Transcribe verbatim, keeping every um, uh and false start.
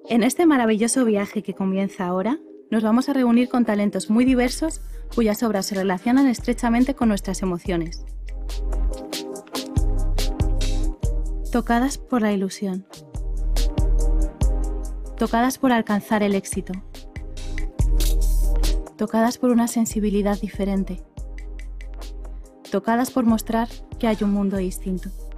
En este maravilloso viaje que comienza ahora, nos vamos a reunir con talentos muy diversos cuyas obras se relacionan estrechamente con nuestras emociones. Tocadas por la ilusión. Tocadas por alcanzar el éxito. Tocadas por una sensibilidad diferente. Tocadas por mostrar que hay un mundo distinto.